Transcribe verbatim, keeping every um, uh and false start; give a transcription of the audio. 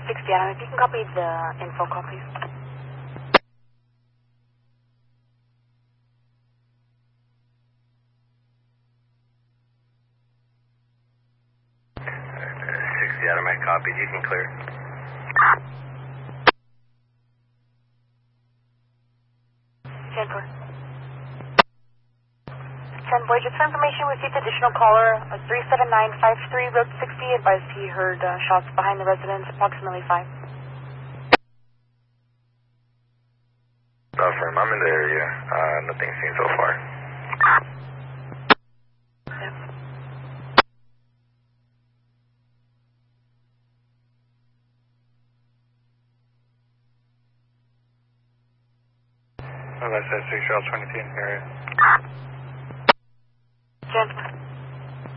sixty, Adam. If you can copy the info call, please. sixty, Adam, I copied. You can clear. ten four. ten four, just for information, we received additional caller, uh, three seven nine five three, Road sixty, advised he heard uh, shots behind the residence, approximately five. Affirm, I'm in the area. Uh, nothing seen so far. Yep. Unless I see shots twenty-two in the area. Gentlemen.